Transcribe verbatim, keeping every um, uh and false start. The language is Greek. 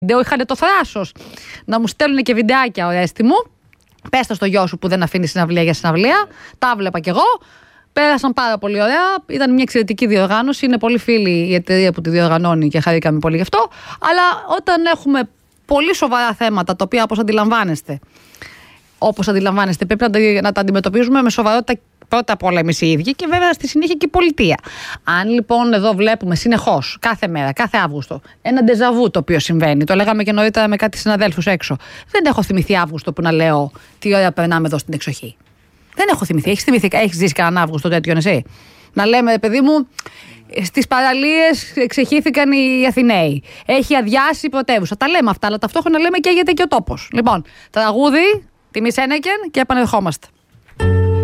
Είχαν το θράσος να μου στέλνουν και βιντεάκια, Ορέστη μου. Πες το στο γιο σου που δεν αφήνει συναυλία για συναυλία. Τα βλέπα κι εγώ. Πέρασαν πάρα πολύ ωραία. Ήταν μια εξαιρετική διοργάνωση. Είναι πολύ φίλη η εταιρεία που τη διοργανώνει και χαρήκαμε πολύ γι' αυτό. Αλλά όταν έχουμε πολύ σοβαρά θέματα, τα οποία όπως αντιλαμβάνεστε, όπως αντιλαμβάνεστε, πρέπει να τα, να τα αντιμετωπίζουμε με σοβαρότητα. Πρώτα απ' όλα εμείς οι ίδιοι και βέβαια στη συνέχεια και η πολιτεία. Αν λοιπόν εδώ βλέπουμε συνεχώς, κάθε μέρα, κάθε Αύγουστο, ένα ντεζαβού το οποίο συμβαίνει, το λέγαμε και νωρίτερα με κάτι συναδέλφους έξω. Δεν έχω θυμηθεί Αύγουστο που να λέω τι ώρα περνάμε εδώ στην εξοχή. Δεν έχω θυμηθεί. Έχεις θυμηθεί, έχεις ζήσει κανέναν Αύγουστο τέτοιον εσύ? Να λέμε, παιδί μου, στις παραλίες εξεχήθηκαν οι Αθηναίοι. Έχει αδειάσει η πρωτεύουσα. Τα λέμε αυτά, αλλά ταυτόχρονα λέμε καίγεται και ο τόπος. Λοιπόν, τραγούδι, τιμή Σένεκεν και επανερχόμαστε.